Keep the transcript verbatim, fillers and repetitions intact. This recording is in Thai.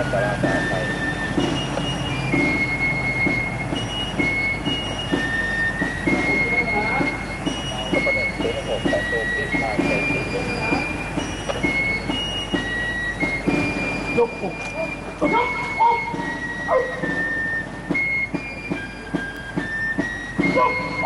สาราสาไทยก็ประเด็นเป็นระบบแต่ตัวที่มาในสิ่งนี้ยกอกยกอกยก